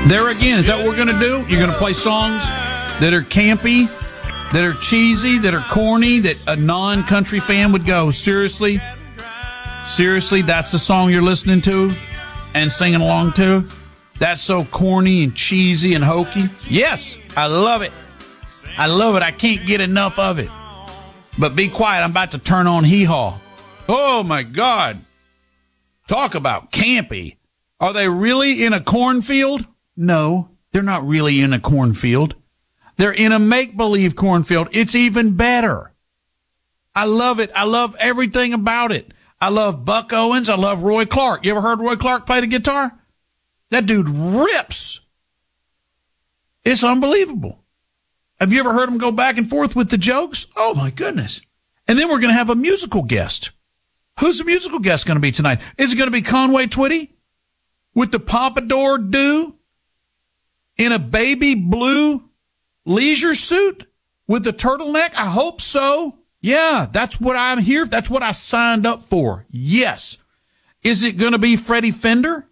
There again, is that what we're going to do? You're going to play songs that are campy, that are cheesy, that are corny, that a non-country fan would go, seriously? Seriously, that's the song you're listening to and singing along to? That's so corny and cheesy and hokey? Yes, I love it. I love it. I can't get enough of it. But be quiet. I'm about to turn on Hee Haw. Oh, my God. Talk about campy. Are they really in a cornfield? No, they're not really in a cornfield. They're in a make-believe cornfield. It's even better. I love it. I love everything about it. I love Buck Owens. I love Roy Clark. You ever heard Roy Clark play the guitar? That dude rips. It's unbelievable. Have you ever heard him go back and forth with the jokes? Oh, my goodness. And then we're going to have a musical guest. Who's the musical guest going to be tonight? Is it going to be Conway Twitty with the pompadour do in a baby blue leisure suit with the turtleneck? I hope so. Yeah, that's what I'm here. That's what I signed up for. Yes. Is it going to be Freddie Fender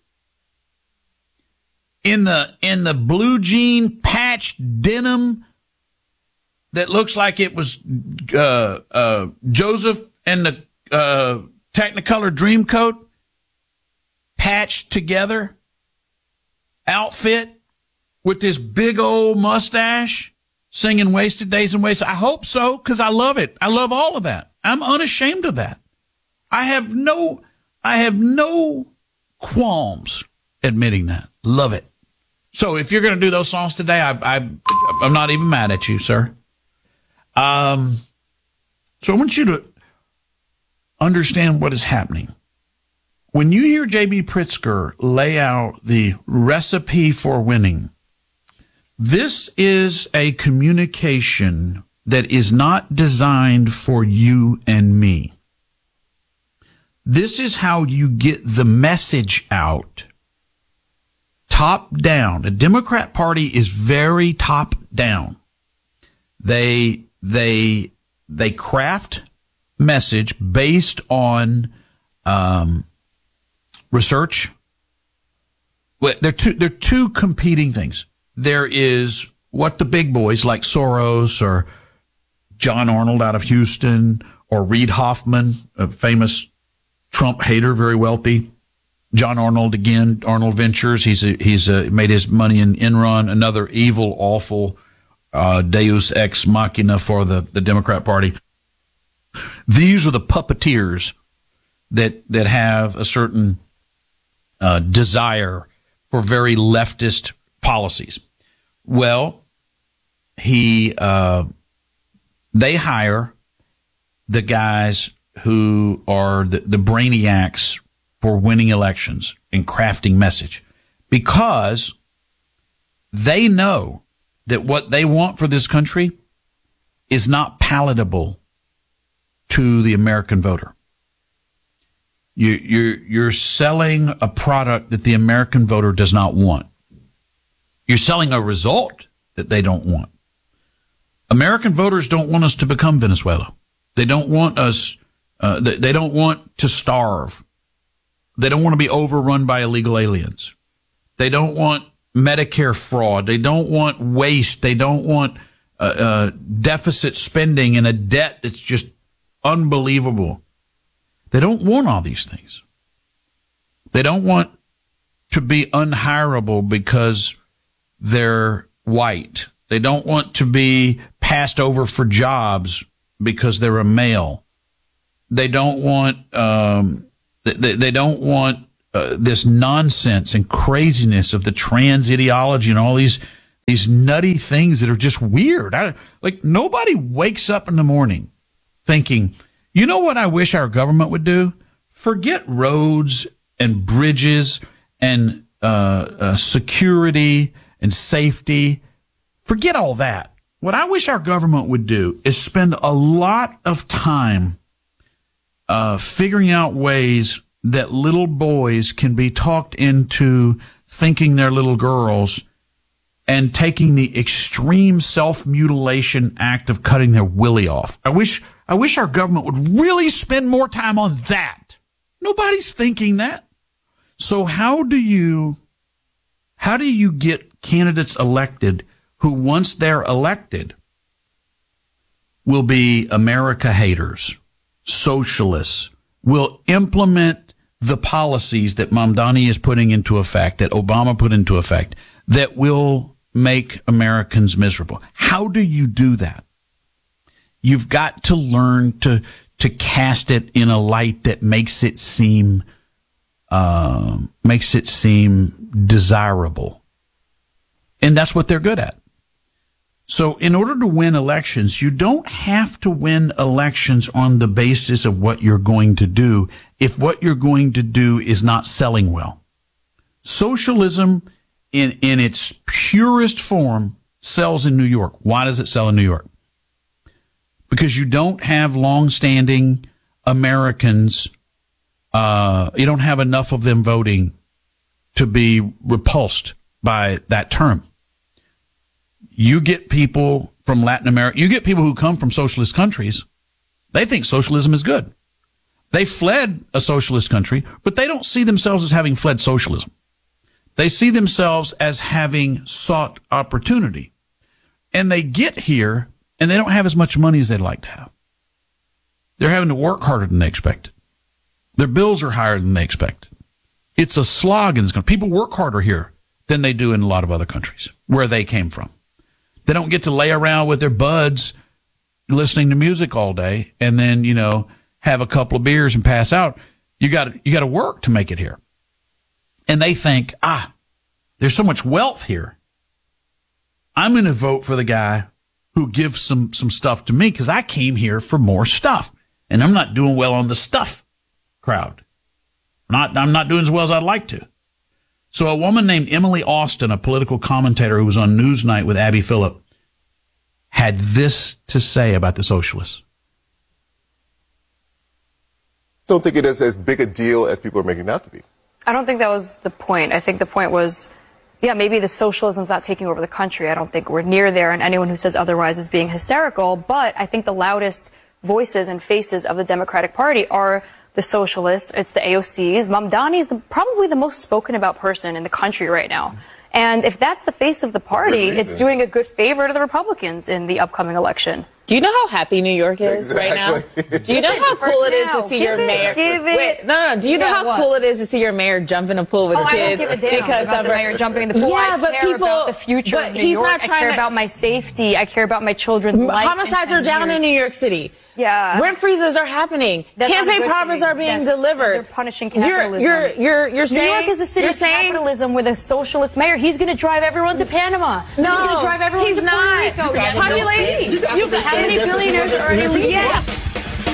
in the blue jean patched denim that looks like it was Joseph and the Technicolor Dreamcoat patched together outfit with this big old mustache singing Wasted Days and Wasted? I hope so, because I love it. I love all of that. I'm unashamed of that. I have no qualms admitting that. Love it. So if you're going to do those songs today, I'm not even mad at you, sir. So I want you to understand what is happening. When you hear J.B. Pritzker lay out the recipe for winning, this is a communication that is not designed for you and me. This is how you get the message out. Top down. The Democrat Party is very top down. They craft message based on research. Well, they're two competing things. There is what the big boys like Soros or John Arnold out of Houston or Reid Hoffman, a famous Trump hater, very wealthy. John Arnold again, Arnold Ventures. He's made his money in Enron, another evil, awful Deus ex machina for the Democrat Party. These are the puppeteers that have a certain desire for very leftist policies. Well, they hire the guys who are the brainiacs for winning elections and crafting message, because they know that what they want for this country is not palatable to the American voter. You're selling a product that the American voter does not want. You're selling a result that they don't want. American voters don't want us to become Venezuela. They don't want us. They don't want to starve. They don't want to be overrun by illegal aliens. They don't want Medicare fraud. They don't want waste. They don't want deficit spending and a debt that's just unbelievable. They don't want all these things. They don't want to be unhireable because they're white. They don't want to be passed over for jobs because they're a male. They don't want they don't want this nonsense and craziness of the trans ideology and all these nutty things that are just weird. Like nobody wakes up in the morning thinking, you know what I wish our government would do? Forget roads and bridges and security and safety. Forget all that. What I wish our government would do is spend a lot of time figuring out ways that little boys can be talked into thinking they're little girls and taking the extreme self-mutilation act of cutting their willy off. I wish our government would really spend more time on that. Nobody's thinking that. So how do you How do you get candidates elected who, once they're elected, will be America haters, socialists, will implement the policies that Mamdani is putting into effect, that Obama put into effect, that will make Americans miserable? How do you do that? You've got to learn to cast it in a light that makes it seem desirable. And that's what they're good at. So in order to win elections, you don't have to win elections on the basis of what you're going to do if what you're going to do is not selling well. Socialism in its purest form sells in New York. Why does it sell in New York? Because you don't have long-standing Americans. You don't have enough of them voting to be repulsed by that term. You get people from Latin America. You get people who come from socialist countries. They think socialism is good. They fled a socialist country, but they don't see themselves as having fled socialism. They see themselves as having sought opportunity. And they get here, and they don't have as much money as they'd like to have. They're having to work harder than they expected. Their bills are higher than they expected. It's a slog in this country. People work harder here than they do in a lot of other countries where they came from. They don't get to lay around with their buds listening to music all day and then, have a couple of beers and pass out. You got to work to make it here. And they think, there's so much wealth here. I'm going to vote for the guy who gives some stuff to me because I came here for more stuff. And I'm not doing well on the stuff crowd. I'm not doing as well as I'd like to. So a woman named Emily Austin, a political commentator who was on Newsnight with Abby Phillip, had this to say about the socialists. I don't think it is as big a deal as people are making it out to be. I don't think that was the point. I think the point was, maybe the socialism's not taking over the country. I don't think we're near there, and anyone who says otherwise is being hysterical. But I think the loudest voices and faces of the Democratic Party are the socialists. It's the AOCs. Mamdani is probably the most spoken about person in the country right now. And if that's the face of the party, it's doing a good favor to the Republicans in the upcoming election. Do you know how happy New York is right now? Do you know how cool it is to see your mayor? Do you know how cool it is to see your mayor jump in a pool with kids? I don't give a damn about the mayor jumping in the pool. Yeah, I care about the future of New York. I care about my safety. I care about my children's life. Homicides are down in New York City. Yeah. Rent freezes are happening. Campaign promises are being delivered. They're punishing capitalism. You're saying New York is a city of capitalism with a socialist mayor. He's going to drive everyone to Panama. No, he's going to drive everyone to Puerto Rico. Population. How many billionaires are already leaving? Yeah.